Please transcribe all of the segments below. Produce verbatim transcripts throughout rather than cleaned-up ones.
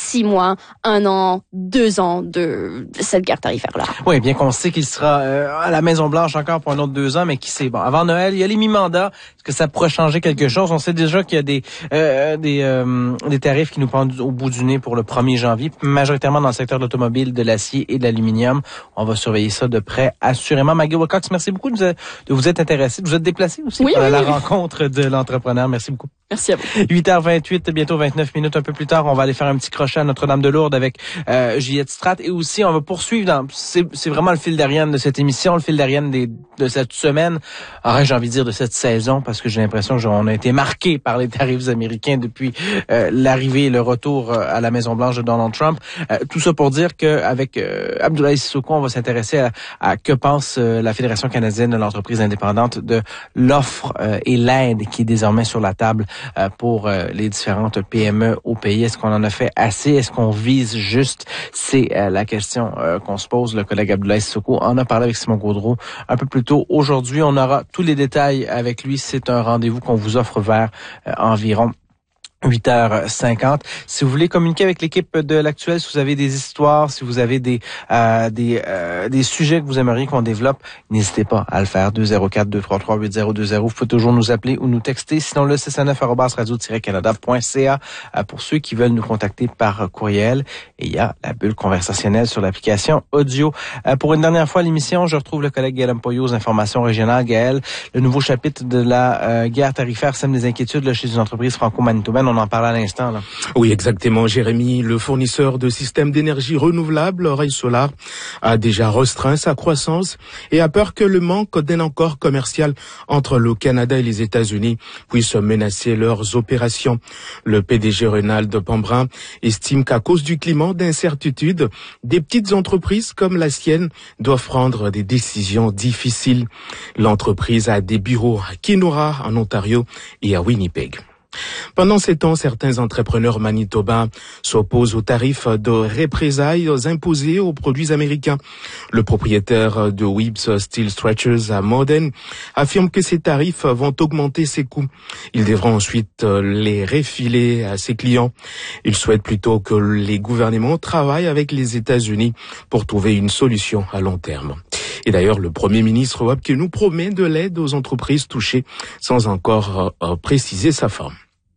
six mois, un an, deux ans de cette guerre tarifaire-là. Oui, bien qu'on sait qu'il sera euh, à la Maison-Blanche encore pour un autre deux ans, mais qui sait, bon, avant Noël, il y a les mi-mandats. Est-ce que ça pourrait changer quelque chose? On sait déjà qu'il y a des euh, des, euh, des tarifs qui nous pendent au bout du nez pour le premier janvier, majoritairement dans le secteur de l'automobile, de l'acier et de l'aluminium. On va surveiller ça de près, assurément. Maggie Wilcox, merci beaucoup de, de vous être intéressé, de vous être déplacé aussi oui, pour oui, la oui. rencontre de l'entrepreneur. Merci beaucoup. Merci à vous. huit heures vingt-huit, bientôt vingt-neuf minutes, un peu plus tard, on va aller faire un petit crochet à Notre-Dame-de-Lourdes avec euh, Juliette Strat, et aussi on va poursuivre dans, c'est, c'est vraiment le fil d'Ariane de cette émission, le fil d'Ariane des, de cette semaine, alors j'ai envie de dire de cette saison, parce que j'ai l'impression qu'on a été marqué par les tarifs américains depuis euh, l'arrivée et le retour euh, à la Maison-Blanche de Donald Trump. Euh, tout ça pour dire qu'avec euh, Abdoulaye Sissoko, on va s'intéresser à, à que pense euh, la Fédération canadienne de l'entreprise indépendante de l'offre euh, et l'aide qui est désormais sur la table euh, pour euh, les différentes P M E au pays. Est-ce qu'on en a fait assez? Est-ce qu'on vise juste? C'est euh, la question euh, qu'on se pose. Le collègue Abdoulaye Sissoko en a parlé avec Simon Gaudreault un peu plus tôt. Aujourd'hui, on aura tous les détails avec lui. C'est un rendez-vous qu'on vous offre vers euh, environ huit heures cinquante. Si vous voulez communiquer avec l'équipe de l'Actuel, si vous avez des histoires, si vous avez des euh, des euh, des sujets que vous aimeriez qu'on développe, n'hésitez pas à le faire. deux zéro quatre, deux trois trois, huit zéro deux zéro. Vous pouvez toujours nous appeler ou nous texter. Sinon, le six cent neuf arobase radio tiret canada point c a euh, pour ceux qui veulent nous contacter par courriel. Et il y a la bulle conversationnelle sur l'application audio. Euh, pour une dernière fois à l'émission, je retrouve le collègue Gaël Mpoyo aux informations régionales. Gaël, le nouveau chapitre de la euh, guerre tarifaire sème des inquiétudes là, chez une entreprise franco-manitobaine. On en parle à l'instant, là. Oui, exactement, Jérémy. Le fournisseur de systèmes d'énergie renouvelable, Ray Solar, a déjà restreint sa croissance et a peur que le manque d'un accord commercial entre le Canada et les États-Unis puisse menacer leurs opérations. Le P D G Ronald Pombrin estime qu'à cause du climat d'incertitude, des petites entreprises comme la sienne doivent prendre des décisions difficiles. L'entreprise a des bureaux à Kenora, en Ontario, et à Winnipeg. Pendant ces temps, certains entrepreneurs manitobains s'opposent aux tarifs de représailles imposés aux produits américains. Le propriétaire de Webb's Steel Stretchers à Modern affirme que ces tarifs vont augmenter ses coûts. Il devra ensuite les refiler à ses clients. Il souhaite plutôt que les gouvernements travaillent avec les États-Unis pour trouver une solution à long terme. Et d'ailleurs, le Premier ministre Webb qui nous promet de l'aide aux entreprises touchées sans encore euh, préciser sa forme.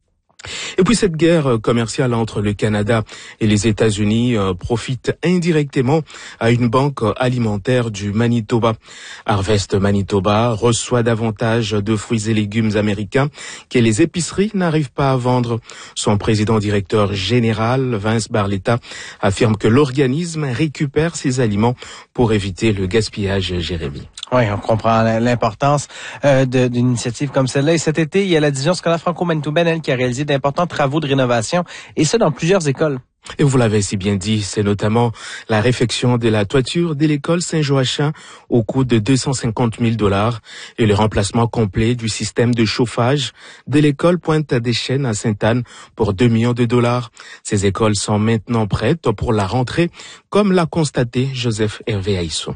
Et puis cette guerre commerciale entre le Canada et les États-Unis euh, profite indirectement à une banque alimentaire du Manitoba. Harvest Manitoba reçoit davantage de fruits et légumes américains que les épiceries n'arrivent pas à vendre. Son président directeur général, Vince Barletta, affirme que l'organisme récupère ses aliments pour éviter le gaspillage, Jérémy. Oui, on comprend l'importance euh, de, d'une initiative comme celle-là. Et cet été, il y a la division scolaire franco-manitobaine, elle, qui a réalisé d'importants travaux de rénovation, et ça dans plusieurs écoles. Et vous l'avez si bien dit, c'est notamment la réfection de la toiture de l'école Saint-Joachim au coût de deux cent cinquante mille dollars et le remplacement complet du système de chauffage de l'école Pointe-des-Chênes à Sainte-Anne pour deux millions de dollars. Ces écoles sont maintenant prêtes pour la rentrée, comme l'a constaté Joseph Hervé Haïsson.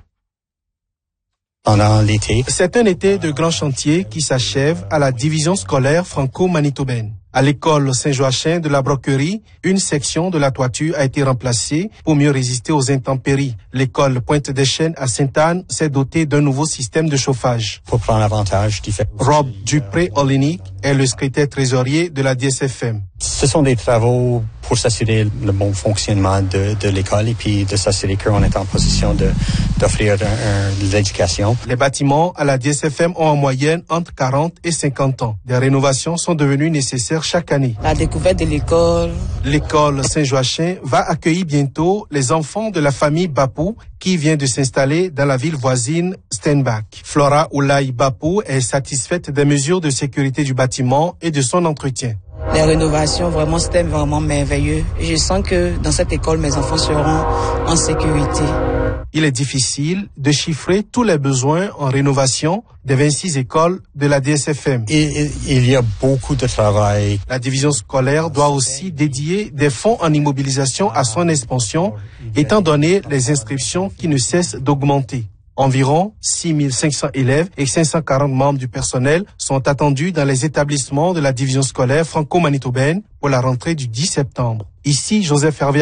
Pendant l'été. C'est un été de grand chantier qui s'achève à la division scolaire franco-manitobaine. À l'école Saint-Joachim de la Broquerie, une section de la toiture a été remplacée pour mieux résister aux intempéries. L'école Pointe-des-Chênes à Sainte-Anne s'est dotée d'un nouveau système de chauffage. Pour prendre l'avantage du fait. Rob Dupré-Olinick est le secrétaire trésorier de la D S F M. Ce sont des travaux pour s'assurer le bon fonctionnement de, de l'école et puis de s'assurer qu'on est en position de, d'offrir un, un, de l'éducation. Les bâtiments à la D S F M ont en moyenne entre quarante et cinquante ans. Des rénovations sont devenues nécessaires chaque année. La découverte de l'école. L'école Saint-Joachim va accueillir bientôt les enfants de la famille Bapou qui vient de s'installer dans la ville voisine Steinbach. Flora Oulaï Bapou est satisfaite des mesures de sécurité du bâtiment et de son entretien. Les rénovations, vraiment, c'était vraiment merveilleux. Je sens que dans cette école, mes enfants seront en sécurité. Il est difficile de chiffrer tous les besoins en rénovation des vingt-six écoles de la D S F M. Il, il y a beaucoup de travail. La division scolaire doit aussi dédier des fonds en immobilisation à son expansion, étant donné les inscriptions qui ne cessent d'augmenter. Environ six mille cinq cents élèves et cinq cent quarante membres du personnel sont attendus dans les établissements de la division scolaire franco-manitobaine pour la rentrée du dix septembre. Ici, Joseph Hervé